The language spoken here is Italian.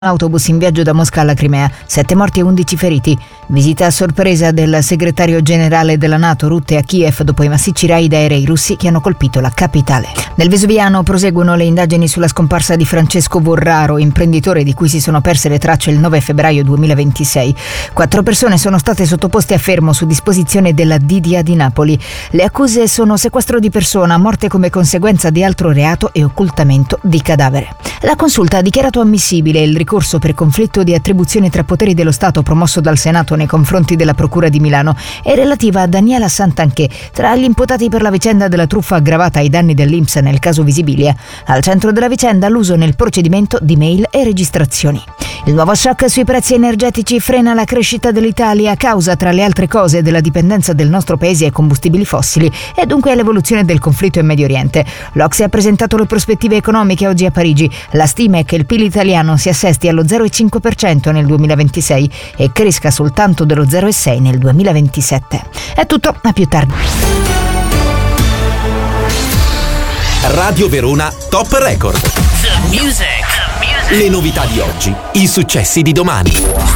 Autobus in viaggio da Mosca alla Crimea, 7 morti e 11 feriti. Visita a sorpresa del segretario generale della NATO Rutte a Kiev dopo i massicci raid aerei russi che hanno colpito la capitale. Nel Vesuviano proseguono le indagini sulla scomparsa di Francesco Vorraro, imprenditore di cui si sono perse le tracce il 9 febbraio 2026. 4 persone sono state sottoposte a fermo su disposizione della DDA di Napoli. Le accuse sono sequestro di persona, morte come conseguenza di altro reato e occultamento di cadavere. La Consulta ha dichiarato ammissibile il ricorso per conflitto di attribuzione tra poteri dello Stato promosso dal Senato nei confronti della Procura di Milano e relativa a Daniela Santanchè, tra gli imputati per la vicenda della truffa aggravata ai danni dell'INPS nel caso Visibilia. Al centro della vicenda l'uso nel procedimento di mail e registrazioni. Il nuovo shock sui prezzi energetici frena la crescita dell'Italia a causa, tra le altre cose, della dipendenza del nostro paese ai combustibili fossili e dunque all'evoluzione del conflitto in Medio Oriente. L'Ocse ha presentato le prospettive economiche oggi a Parigi. La stima è che il PIL italiano si assesti allo 0,5% nel 2026 e cresca soltanto dello 0,6% nel 2027. È tutto, a più tardi. Radio Verona Top Record. The music. Le novità di oggi, i successi di domani.